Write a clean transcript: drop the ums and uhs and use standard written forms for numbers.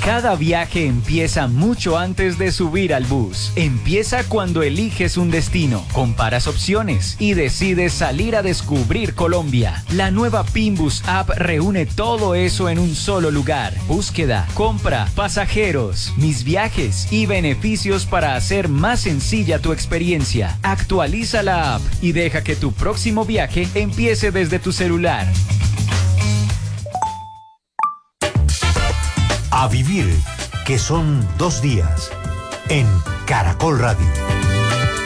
Cada viaje empieza mucho antes de subir al bus. Empieza cuando eliges un destino, comparas opciones y decides salir a descubrir Colombia. La nueva Pimbus App reúne todo eso en un solo lugar. Búsqueda, compra, pasajeros, mis viajes y beneficios para hacer más sencilla tu experiencia. Actualiza la app y deja que tu próximo viaje empiece desde tu celular. A vivir, que son 2 días, en Caracol Radio.